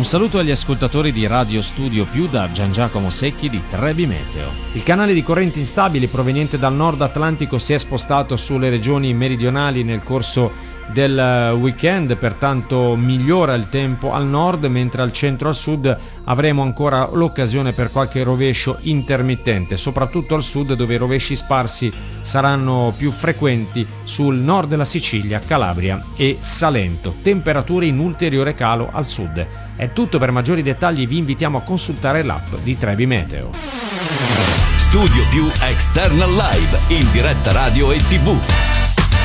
Un saluto agli ascoltatori di Radio Studio Più da Gian Giacomo Secchi di Trebi Meteo. Il canale di correnti instabili proveniente dal nord Atlantico si è spostato sulle regioni meridionali nel corso del weekend, pertanto migliora il tempo al nord, mentre al centro e al sud avremo ancora l'occasione per qualche rovescio intermittente, soprattutto al sud, dove i rovesci sparsi saranno più frequenti sul nord della Sicilia, Calabria e Salento. Temperature in ulteriore calo al sud. È tutto. Per maggiori dettagli vi invitiamo a consultare l'app di Trebi Meteo. Studio Più External Live in diretta radio e TV.